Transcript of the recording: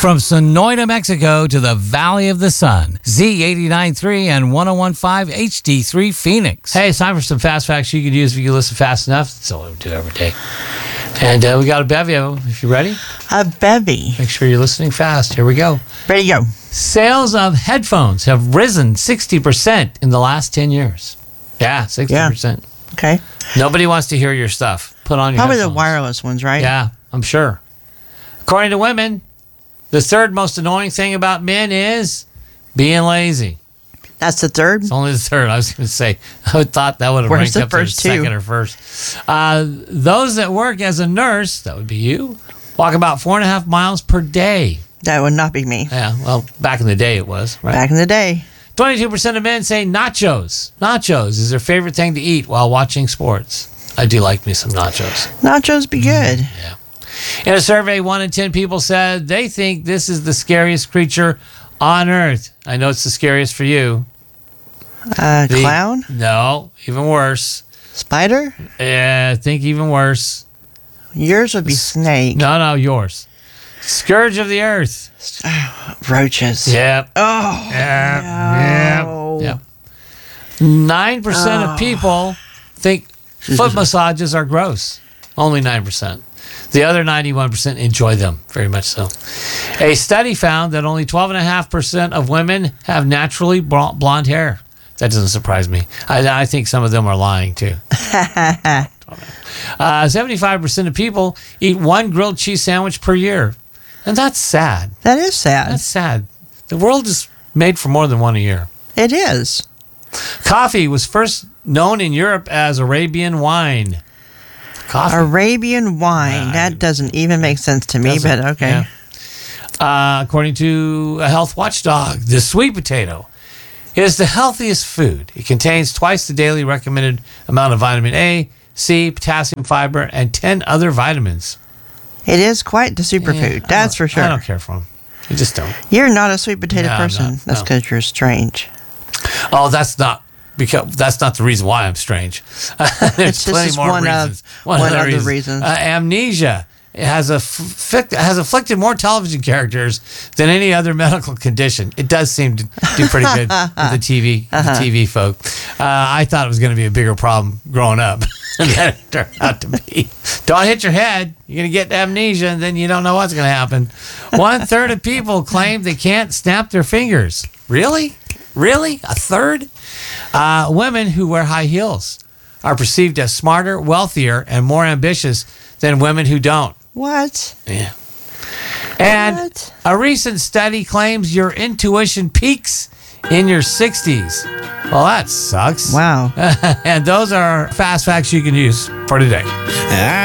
From Sonoita, Mexico to the Valley of the Sun, Z89.3 and 101.5 HD3 Phoenix. Hey, it's time for some fast facts you could use if you listen fast enough. That's all we do every day. And we got a bevy of them. If you're ready, A bevy. make sure you're listening fast. Here we go. Ready to go. Sales of headphones have risen 60% in the last 10 years. Yeah, 60%. Okay. Nobody wants to hear your stuff. Put on your Probably the headphones. wireless ones, right? Yeah, I'm sure. According to women, the third most annoying thing about men is being lazy. That's the third. It's only the third. I was going to say, I thought that would have Where's ranked the up there first two? second or first. Those that work as a nurse, that would be you, walk about 4.5 miles per day. That would not be me. Yeah, well, back in the day it was, right? Back in the day. 22% of men say nachos. Nachos is their favorite thing to eat while watching sports. I do like me some nachos. Nachos be good. Yeah. In a survey, 1 in 10 people said they think this is the scariest creature on Earth. I know it's the scariest for you. Clown? No, even worse. Spider? Yeah, I think even worse. Yours would be snake. No, yours. Scourge of the Earth. Roaches. Yep. Oh. Yep. Yep. 9% of people think foot massages are gross. Only 9%. The other 91% enjoy them, very much so. A study found that only 12.5% of women have naturally blonde hair. That doesn't surprise me. I think some of them are lying, too. 75% of people eat one grilled cheese sandwich per year. And that's sad. That is sad. That's sad. The world is made for more than one a year. It is. Coffee was first known in Europe as Arabian wine. Coffee. Arabian wine. That doesn't even make sense to me, but okay. Yeah. According to a health watchdog, the sweet potato is the healthiest food. It contains twice the daily recommended amount of vitamin A, C, potassium, fiber, and 10 other vitamins. It is quite the superfood. That's for sure. I don't care for them. You just don't. You're not a sweet potato No, I'm person. not. That's No. because you're strange. Oh, that's not the reason why I'm strange. There's It's plenty just more one of- reasons. one of the of the reasons. Amnesia. It has afflicted more television characters than any other medical condition. It does seem to do pretty good with the TV folk. I thought it was going to be a bigger problem growing up than it turned out to be. Don't hit your head. You're going to get amnesia, and then you don't know what's going to happen. 1/3 of people claim they can't snap their fingers. Really? Really? A third? Women who wear high heels are perceived as smarter, wealthier, and more ambitious than women who don't. What? Yeah. And What? a recent study claims your intuition peaks in your 60s. Well, that sucks. Wow. And those are fast facts you can use for today.